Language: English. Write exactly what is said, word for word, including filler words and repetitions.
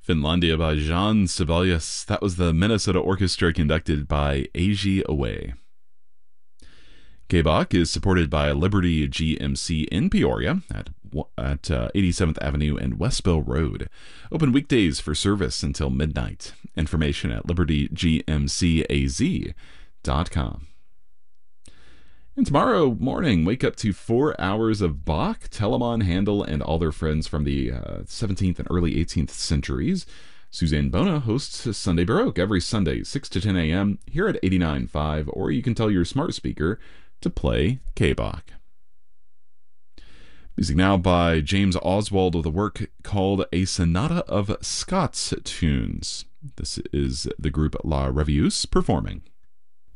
Finlandia by Jean Sibelius. That was the Minnesota Orchestra conducted by Eiji Away. K-Bach is supported by Liberty G M C in Peoria at, at uh, eighty-seventh Avenue and Westville Road. Open weekdays for service until midnight. Information at liberty g m c a z dot com. And tomorrow morning, wake up to four hours of Bach, Telemann, Handel, and all their friends from the uh, seventeenth and early eighteenth centuries. Suzanne Bona hosts Sunday Baroque every Sunday, six to ten a.m. here at eighty-nine point five, or you can tell your smart speaker to play K-Bach. Music now by James Oswald with a work called A Sonata of Scots Tunes. This is the group La Revieuse performing.